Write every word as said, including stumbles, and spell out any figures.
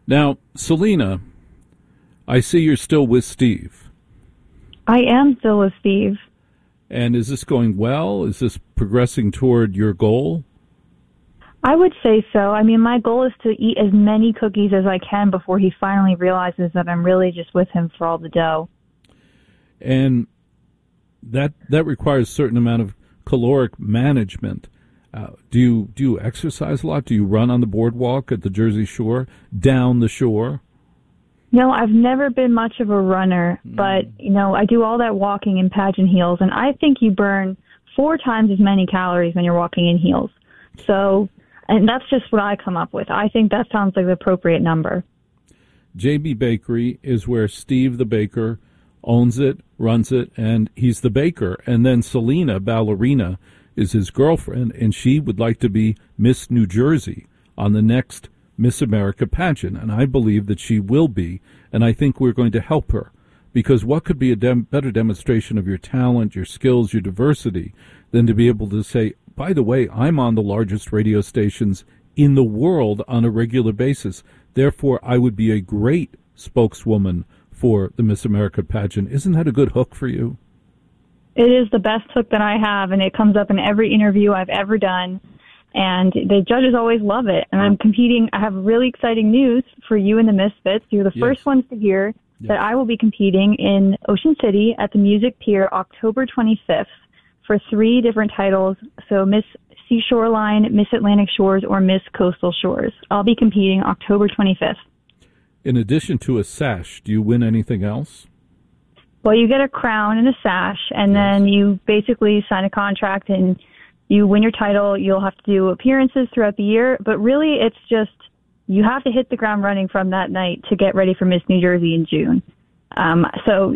Now, Selena, I see you're still with Steve. I am still with Steve. And is this going well? Is this progressing toward your goal? I would say so. I mean, my goal is to eat as many cookies as I can before he finally realizes that I'm really just with him for all the dough. And that that requires a certain amount of caloric management. Uh, do you do you exercise a lot? Do you run on the boardwalk at the Jersey Shore, down the shore? No, I've never been much of a runner, mm. but, you know, I do all that walking in pageant heels, and I think you burn four times as many calories when you're walking in heels. So, and that's just what I come up with. I think that sounds like the appropriate number. J B Bakery is where Steve the baker owns it, runs it, and he's the baker. And then Selena, ballerina, is his girlfriend, and she would like to be Miss New Jersey on the next Miss America pageant, and I believe that she will be, and I think we're going to help her, because what could be a dem- better demonstration of your talent, your skills, your diversity, than to be able to say, by the way, I'm on the largest radio stations in the world on a regular basis, therefore I would be a great spokeswoman for the Miss America pageant. Isn't that a good hook for you? It is the best hook that I have, and it comes up in every interview I've ever done. And the judges always love it. And I'm competing. I have really exciting news for you and the Misfits. You're the yes. first ones to hear yes. that I will be competing in Ocean City at the Music Pier October twenty-fifth for three different titles. So Miss Seashoreline, Miss Atlantic Shores, or Miss Coastal Shores. I'll be competing October twenty-fifth. In addition to a sash, do you win anything else? Well, you get a crown and a sash, and yes. then you basically sign a contract and you win your title. You'll have to do appearances throughout the year, but really it's just you have to hit the ground running from that night to get ready for Miss New Jersey in June. Um, so